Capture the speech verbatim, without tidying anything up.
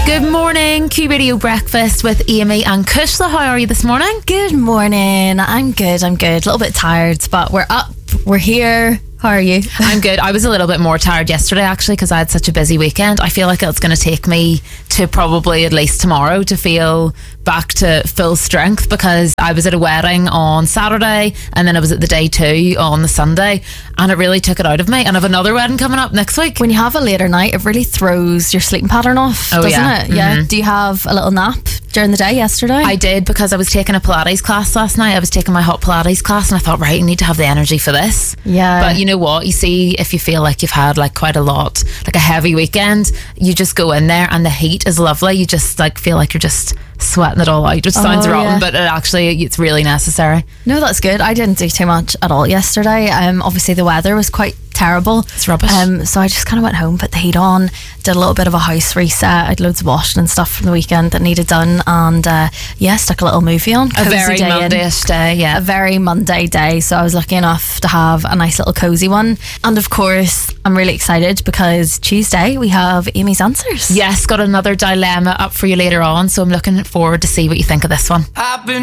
Good morning, Q Radio Breakfast with Amy and Kushla. How are you this morning? Good morning. I'm good, I'm good. A little bit tired, but we're up, we're here. How are you? I'm good. I was a little bit more tired yesterday actually because I had such a busy weekend. I feel like it's going to take me to probably at least tomorrow to feel back to full strength, because I was at a wedding on Saturday and then I was at the day two on the Sunday, and it really took it out of me. And I have another wedding coming up next week. When you have a later night, it really throws your sleeping pattern off, oh, doesn't yeah. it? Yeah. Mm-hmm. Do you have a little nap during the day yesterday? I did, because I was taking a Pilates class last night. I was taking my hot Pilates class and I thought, right, I need to have the energy for this. Yeah. But you know what? You see, if you feel like you've had like quite a lot, like a heavy weekend, you just go in there and the heat is lovely. You just like feel like you're just sweating it all out, which sounds Oh, rotten, yeah. but it actually, it's really necessary. No, that's good. I didn't do too much at all yesterday. Um, obviously the weather was quite terrible. It's rubbish. Um, so I just kind of went home, put the heat on, did a little bit of a house reset. I had loads of washing and stuff from the weekend that needed done, and uh, yeah, stuck a little movie on. A Cozy very day in. Monday-ish day, yeah. A very Monday day, so I was lucky enough to have a nice little cozy one. And of course, I'm really excited because Tuesday we have Amy's Answers. Yes, got another dilemma up for you later on, so I'm looking forward to see what you think of this one. I've been